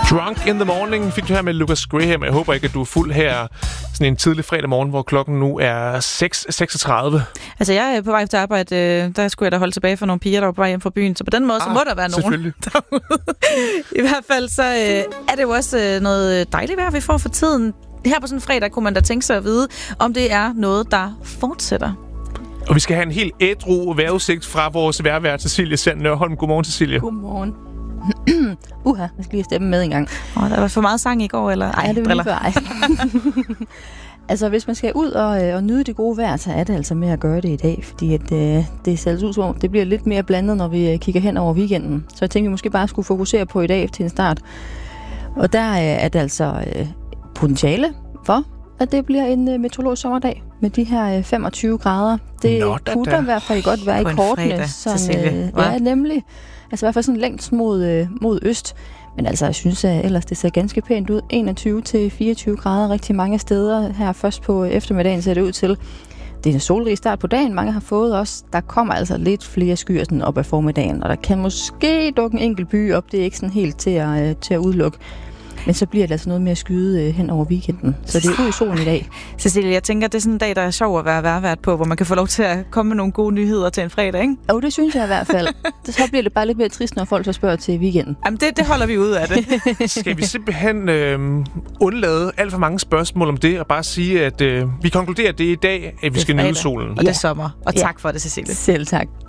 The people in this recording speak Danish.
Drunk in the Morning fik du her med Lucas Graham. Jeg håber ikke, at du er fuld her sådan en tidlig fredag morgen, hvor klokken nu er 6:36. Altså, jeg er på vej til arbejde. Der skulle jeg da holde tilbage for nogle piger, der var på vej hjem fra byen. Så på den måde, så må der være nogen derude. I hvert fald så er det jo også noget dejligt vejr, vi får for tiden. Her på sådan en fredag kunne man da tænke sig at vide, om det er noget, der fortsætter. Og vi skal have en helt ædru vejrudsigt fra vores vejrvært Cecilie Sand Nørholm. Godmorgen, Cecilie. Godmorgen. Jeg skal lige stemme med en gang. Der var for meget sang i går, eller? Ej, det vil ej. Altså, hvis man skal ud og nyde det gode vejr, så er det altså med at gøre det i dag, fordi at, det ser ud som om, det bliver lidt mere blandet, når vi kigger hen over weekenden. Så jeg tænkte, vi måske bare skulle fokusere på i dag til en start. Og der er det altså potentiale for, at det bliver en meteorologisk sommerdag med de her 25 grader. Det kunne der i hvert fald godt være i kortene. Ja, nemlig. Altså i hvert fald sådan længst mod øst. Men altså, jeg synes at ellers, det ser ganske pænt ud. 21-24 grader rigtig mange steder. Her først på eftermiddagen ser det ud til. Det er en solrig start på dagen, mange har fået også. Der kommer altså lidt flere skyer sådan op ad formiddagen, og der kan måske dukke en enkelt by op. Det er ikke sådan helt til at udelukke. Men så bliver det altså noget med at skyde hen over weekenden. Så det er ud i solen i dag. Cecilie, jeg tænker, det er sådan en dag, der er sjov at være vejrvært på, hvor man kan få lov til at komme med nogle gode nyheder til en fredag, ikke? Jo, det synes jeg i hvert fald. Så bliver det bare lidt mere trist, når folk så spørger til weekenden. Jamen, det holder vi ud af det. Skal vi simpelthen undlade alt for mange spørgsmål om det, og bare sige, at vi konkluderer det i dag, at vi skal nyde solen. Og det er sommer. Og tak for det, Cecilie. Selv tak.